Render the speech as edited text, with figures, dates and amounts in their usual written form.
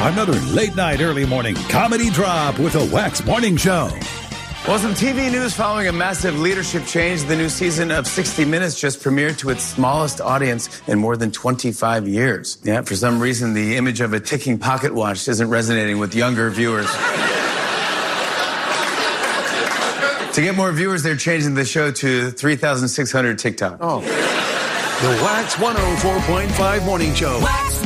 Another late night, early morning comedy drop with a Wax Morning Show. Well, some TV news following a massive leadership change. The new season of 60 Minutes just premiered to its smallest audience in more than 25 years. Yeah, for some reason, the image of a ticking pocket watch isn't resonating with younger viewers. To get more viewers, they're changing the show to 3,600 TikTok. The Wax 104.5 Morning Show.